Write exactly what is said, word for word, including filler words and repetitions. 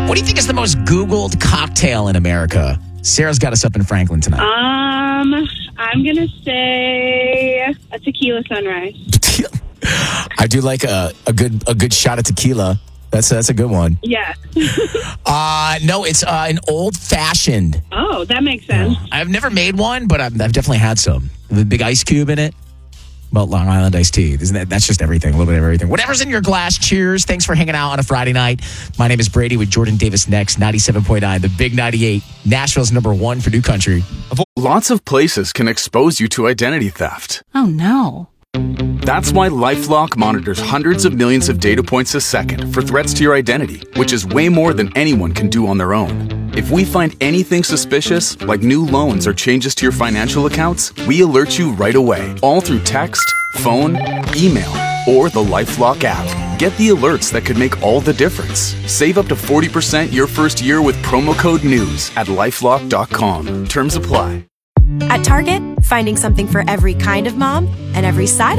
What do you think is the most Googled cocktail in America? Sarah's got us up in Franklin tonight. Um, I'm going to say a tequila sunrise. I do like a, a good a good shot of tequila. That's that's a good one. Yeah. uh, no, it's uh, an old-fashioned. Oh, that makes sense. Uh, I've never made one, but I've, I've definitely had some. With a big ice cube in it. About Long Island iced tea. Isn't that, that's just everything, a little bit of everything. Whatever's in your glass, cheers. Thanks for hanging out on a Friday night. My name is Brady with Jordan Davis next, ninety-seven point nine, the Big ninety-eight, Nashville's number one for new country. Lots of places can expose you to identity theft. Oh, no. That's why LifeLock monitors hundreds of millions of data points a second for threats to your identity, which is way more than anyone can do on their own. If we find anything suspicious, like new loans or changes to your financial accounts, we alert you right away, all through text, phone, email, or the LifeLock app. Get the alerts that could make all the difference. Save up to forty percent your first year with promo code NEWS at lifelock dot com. Terms apply. At Target, finding something for every kind of mom and every side